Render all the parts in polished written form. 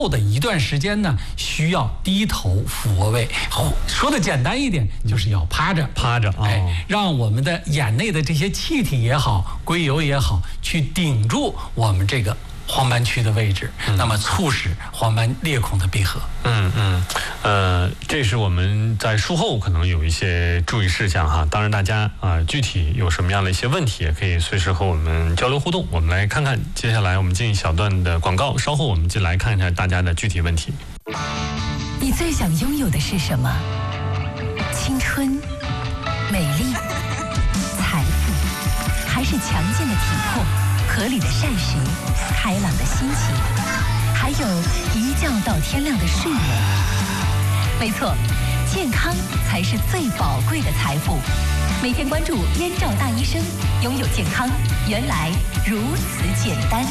后的一段时间呢，需要低头俯卧位。说的简单一点，就是要趴着，让我们的眼内的这些气体也好，硅油也好，去顶住我们这个黄斑区的位置，那么促使黄斑裂孔的闭合。 这是我们在术后可能有一些注意事项哈。当然，大家具体有什么样的一些问题，也可以随时和我们交流互动。我们来看看，接下来我们进一小段的广告，稍后我们进来看一下大家的具体问题。 你最想拥有的是什么？青春、美丽、财富，还是强健的体魄、合理的膳食、开朗的心情，还有一觉到天亮的睡眠？没错，健康才是最宝贵的财富。每天关注燕赵大医生，拥有健康原来如此简单。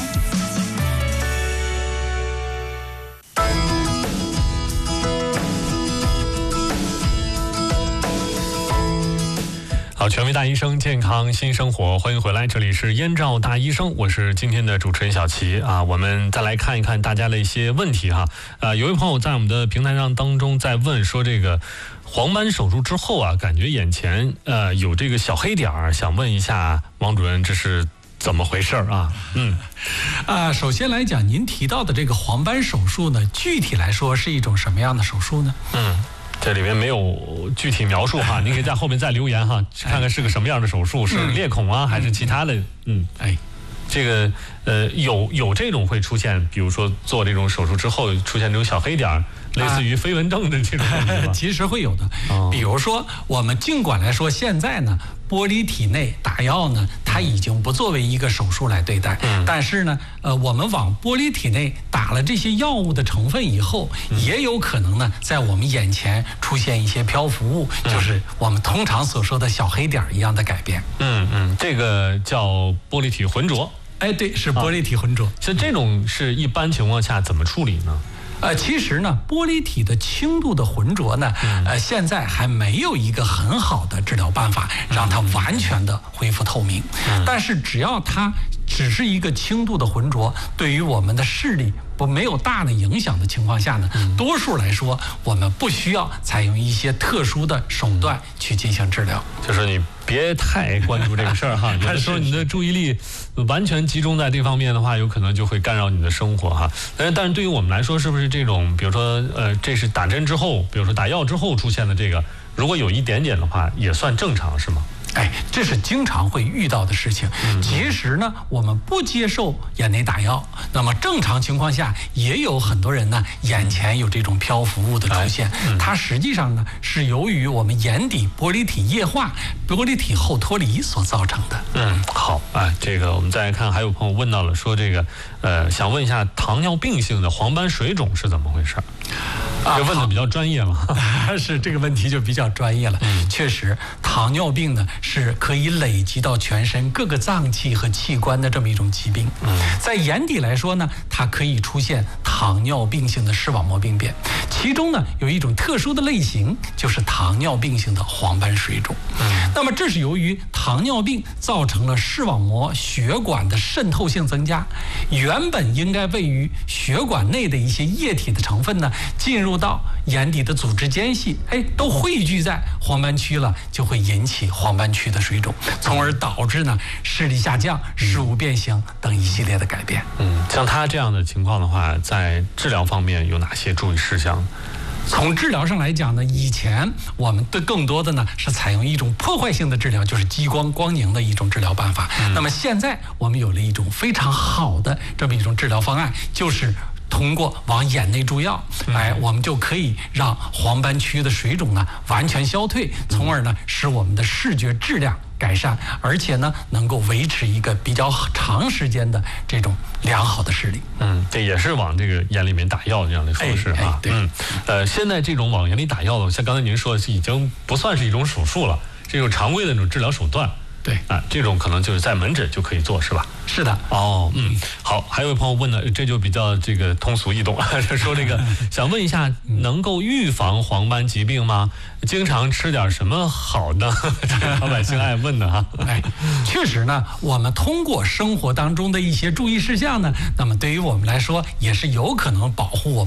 好，权威大医生，健康新生活，欢迎回来，这里是燕赵大医生，我是今天的主持人小齐啊。我们再来看一看大家的一些问题哈。有位朋友在我们的平台上当中在问说，这个黄斑手术之后啊，感觉眼前有这个小黑点儿，想问一下王主任，这是怎么回事啊？ 首先来讲，您提到的这个黄斑手术呢，具体来说是一种什么样的手术呢？ 这里面没有具体描述哈，您可以在后面再留言哈，看看是个什么样的手术，是裂孔啊，还是其他的？这个有这种会出现，比如说做这种手术之后出现这种小黑点，类似于飞蚊症的这种问题吗？ 其实会有的。比如说，我们尽管来说现在呢，玻璃体内打药呢，它已经不作为一个手术来对待。但是呢，我们往玻璃体内打了这些药物的成分以后，也有可能呢，在我们眼前出现一些漂浮物，就是我们通常所说的小黑点一样的改变。 这个叫玻璃体浑浊。 对，是玻璃体浑浊。 像这种是一般情况下怎么处理呢？ 其实呢，玻璃体的轻度的浑浊呢，现在还没有一个很好的治疗办法让它完全的恢复透明。但是只要它只是一个轻度的浑浊，对于我们的视力没有大的影响的情况下呢，多数来说我们不需要采用一些特殊的手段去进行治疗。 就是你别太关注这个事儿哈，有的时候你的注意力完全集中在这方面的话，有可能就会干扰你的生活哈。但是对于我们来说，是不是这种，比如说这是打针之后，比如说打药之后出现的这个，如果有一点点的话，也算正常是吗？ 这是经常会遇到的事情。其实呢，我们不接受眼内打药，那么正常情况下也有很多人呢眼前有这种漂浮物的出现，它实际上呢是由于我们眼底玻璃体液化、玻璃体后脱离所造成的。 好这个我们再来看，还有朋友问到了说这个想问一下糖尿病性的黄斑水肿是怎么回事？这问的比较专业了。 是，这个问题就比较专业了。确实，糖尿病呢是可以累积到全身各个脏器和器官的这么一种疾病。在眼底来说呢，它可以出现糖尿病性的视网膜病变，其中呢有一种特殊的类型，就是糖尿病性的黄斑水肿。那么这是由于糖尿病造成了视网膜血管的渗透性增加，原本应该位于血管内的一些液体的成分呢，进入到眼底的组织间隙，都汇聚在黄斑区了，就会引起黄斑区的水肿，从而导致呢视力下降、视物变形等一系列的改变。 像他这样的情况的话，在治疗方面有哪些注意事项？ 从治疗上来讲呢，以前我们更多的呢是采用一种破坏性的治疗，就是激光光凝的一种治疗办法。那么现在我们有了一种非常好的这么一种治疗方案，就是通过往眼内注药，我们就可以让黄斑区的水肿呢完全消退，从而呢使我们的视觉质量改善，而且呢能够维持一个比较长时间的这种良好的视力。 这也是往这个眼里面打药这样的方式啊。现在这种往眼里打药的，像刚才您说的，已经不算是一种手术了，这种常规的那种治疗手段。这种可能就是在门诊就可以做，是吧？ 是的。 好，还有位朋友问呢，这就比较这个通俗易懂，说这个想问一下，能够预防黄斑疾病吗？经常吃点什么好呢？老百姓爱问的哈。 确实呢，我们通过生活当中的一些注意事项呢，那么对于我们来说也是有可能保护我们